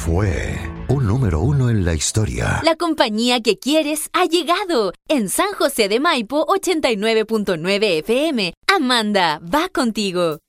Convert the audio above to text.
fue un número 1 en la historia. La compañía que quieres ha llegado. En San José de Maipo, 89.9 FM. Amanda va contigo.